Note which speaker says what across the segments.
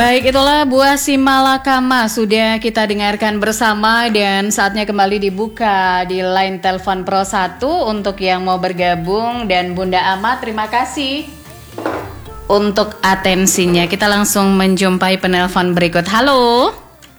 Speaker 1: Baik, itulah buah Simalakama sudah kita dengarkan bersama dan saatnya kembali dibuka di line telepon Pro 1 untuk yang mau bergabung. Dan Bunda Ama, terima kasih untuk atensinya. Kita langsung menjumpai penelpon berikut. Halo.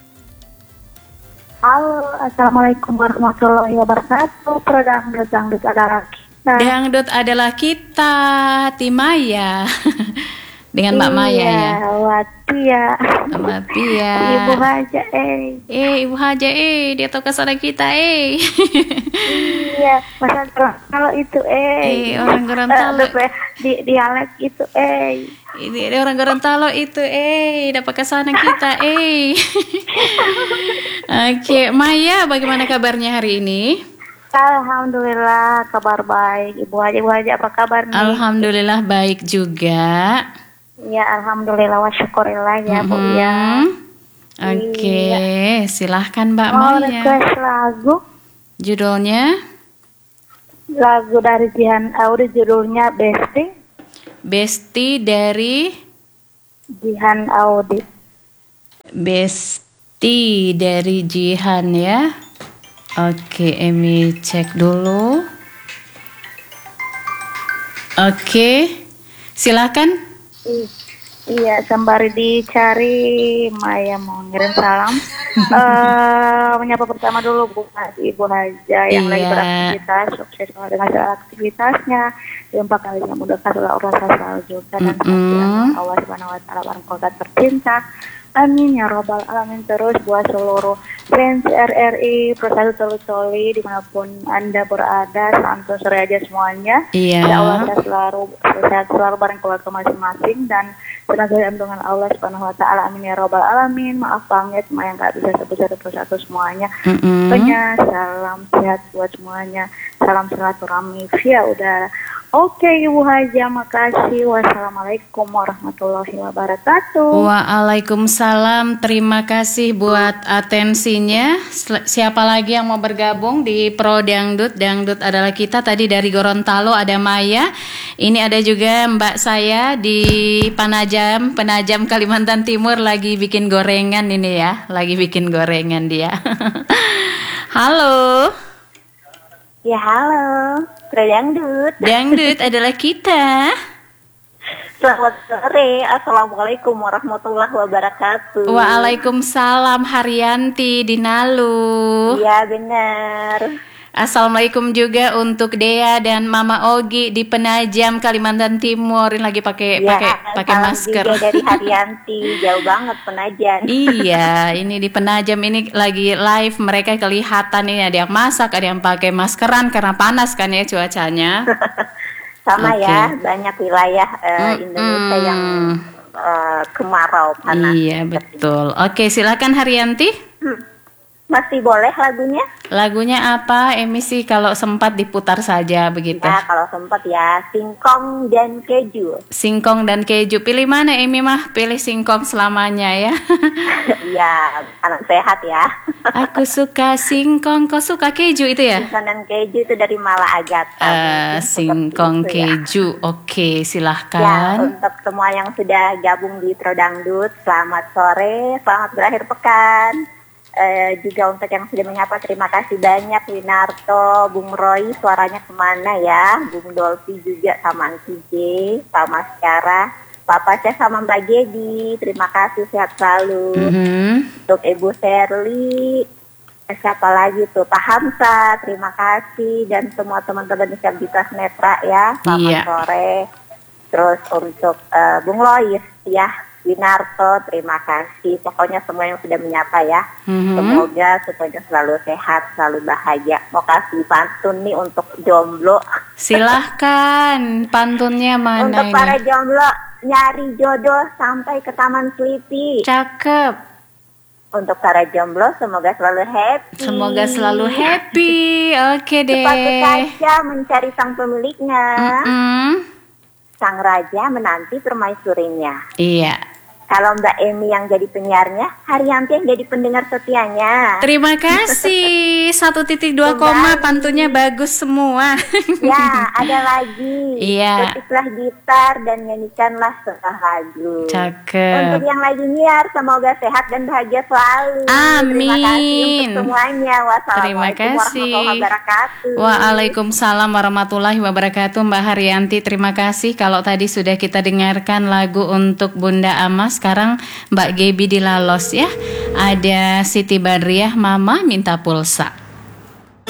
Speaker 2: Halo, Assalamualaikum warahmatullahi wabarakatuh. Dangdut adalah kita.
Speaker 1: Dangdut adalah kita, Timaya. Dengan Mbak Maya ya.
Speaker 2: Wati ya.
Speaker 1: Mbak Pia.
Speaker 2: Ibu Haja
Speaker 1: Ibu Haja dia tahu kesana kita
Speaker 2: Iya, masa kalau itu
Speaker 1: orang Gorontalo.
Speaker 2: Di dialek itu
Speaker 1: Ini orang Gorontalo itu dapat kesana kita Oke, Maya, bagaimana kabarnya hari ini?
Speaker 2: Alhamdulillah kabar baik. Ibu Haja apa kabar nih?
Speaker 1: Alhamdulillah baik juga.
Speaker 2: Ya, alhamdulillah wa syukurillah ya Bu ya.
Speaker 1: Oke, silahkan Mbak
Speaker 2: Mau
Speaker 1: Maya.
Speaker 2: request lagu?
Speaker 1: Judulnya?
Speaker 2: Lagu dari Jihan Audi, judulnya Besti.
Speaker 1: Besti dari
Speaker 2: Jihan Audi.
Speaker 1: Besti dari Jihan ya. Oke, Emi cek dulu. Oke, silakan.
Speaker 2: Iya, sembari dicari, Maya mau ngirim salam. Menyapa pertama dulu Ibu Haja yang lagi beraktivitas, sukses dengan segala aktivitasnya. Empat kalinya mudahkan Allah selalu juga dan Allah Subhanahu Wa Taala barangkali tercinta. Amin ya robbal alamin. Terus buat seluruh fans RRI Persatu Toli dimanapun Anda berada, santun sore aja semuanya.
Speaker 1: Iya.
Speaker 2: Ya Allah sehat selalu bareng keluarga masing-masing dan tenaga dalam dengan Allah Subhanahu Wa Taala. Amin ya robbal alamin. Maaf banget yang nggak bisa sebut persatu semuanya. Pokoknya salam sehat buat semuanya. Salam silaturahmi via udara. Oke Ibu Haja, makasih. Wassalamualaikum warahmatullahi wabarakatuh.
Speaker 1: Waalaikumsalam, terima kasih buat atensinya. Siapa lagi yang mau bergabung di Pro Dangdut? Dangdut adalah kita. Tadi dari Gorontalo ada Maya. Ini ada juga Mbak saya di Penajam Kalimantan Timur lagi bikin gorengan ini ya. Lagi bikin gorengan dia. Halo.
Speaker 2: Ya halo, Pro Dangdut.
Speaker 1: Dangdut adalah kita.
Speaker 2: Selamat sore, Assalamualaikum warahmatullahi wabarakatuh.
Speaker 1: Waalaikumsalam, Haryanti di Nalu.
Speaker 2: Iya benar.
Speaker 1: Assalamualaikum juga untuk Dea dan Mama Ogi di Penajam Kalimantan Timur. Ini lagi pakai masker.
Speaker 2: Juga dari Haryanti, jauh banget Penajam.
Speaker 1: Iya, ini di Penajam ini lagi live, mereka kelihatan ini ada yang masak, ada yang pakai maskeran karena panas kan ya cuacanya.
Speaker 2: Sama ya, banyak wilayah Indonesia yang kemarau panas.
Speaker 1: Iya betul. Oke, silakan Haryanti.
Speaker 2: Masih boleh lagunya?
Speaker 1: Lagunya apa? Emisi kalau sempat diputar saja begitu.
Speaker 2: Ya, kalau sempat ya, singkong dan keju.
Speaker 1: Singkong dan keju. Pilih mana Emi mah? Pilih singkong selamanya ya.
Speaker 2: Iya, anak sehat ya.
Speaker 1: Aku suka singkong, kau suka keju itu ya?
Speaker 2: Singkong dan keju itu dari Mala Agata.
Speaker 1: Singkong keju.
Speaker 2: Ya.
Speaker 1: Oke, silahkan.
Speaker 2: Ya, untuk semua yang sudah gabung di Pro Dangdut, selamat sore, selamat berakhir pekan. Juga untuk yang sudah menyapa, terima kasih banyak Winarto, Bung Roy, suaranya kemana ya, Bung Dolphy juga sama Anki J, sama Secara, Papa saya sama Mbak Gedi, terima kasih, sehat selalu. Untuk Ibu Sherly, siapa lagi tuh, Pak Hamsa, terima kasih, dan semua teman-teman disabilitas netra ya, selamat sore. Terus untuk Bung Lois ya, Winarto, terima kasih. Pokoknya semua yang sudah menyapa ya. Semoga semuanya selalu sehat, selalu bahagia. Mau kasih pantun nih untuk jomblo.
Speaker 1: Silahkan, pantunnya mana
Speaker 2: untuk
Speaker 1: ini?
Speaker 2: Para jomblo, nyari jodoh sampai ke Taman Selipi.
Speaker 1: Cakep.
Speaker 2: Untuk para jomblo, semoga selalu happy.
Speaker 1: Semoga selalu happy. Oke deh.
Speaker 2: Cepat saja mencari sang pemiliknya. Sang raja menanti permaisurinya.
Speaker 1: Iya.
Speaker 2: Kalau Mbak Emi yang jadi penyiarnya, Haryanti yang jadi pendengar setianya.
Speaker 1: Terima kasih. 1.2 koma pantunnya bagus semua.
Speaker 2: Ya, ada lagi.
Speaker 1: Iya.
Speaker 2: Petiklah gitar dan nyanyikanlah sebuah lagu.
Speaker 1: Cakep.
Speaker 2: Untuk yang lagi nyiar, semoga sehat dan bahagia selalu.
Speaker 1: Amin.
Speaker 2: Terima kasih untuk semuanya.
Speaker 1: Terima kasih.
Speaker 2: Warahmatullahi wabarakatuh.
Speaker 1: Waalaikumsalam warahmatullahi wabarakatuh, Mbak Haryanti. Terima kasih. Kalau tadi sudah kita dengarkan lagu untuk Bunda Ama, sekarang Mbak Gebi di Lalos ya. Ada Siti Badriah, Mama Minta Pulsa.